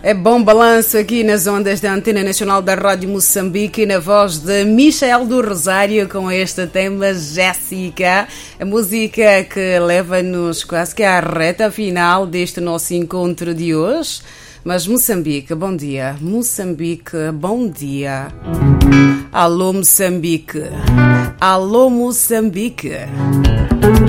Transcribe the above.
É bom balanço aqui nas ondas da Antena Nacional da Rádio Moçambique, na voz de Michel do Rosário, com este tema Jéssica, a música que leva-nos quase que à reta final deste nosso encontro de hoje. Mas Moçambique, bom dia. Moçambique, bom dia. Alô Moçambique. Alô Moçambique.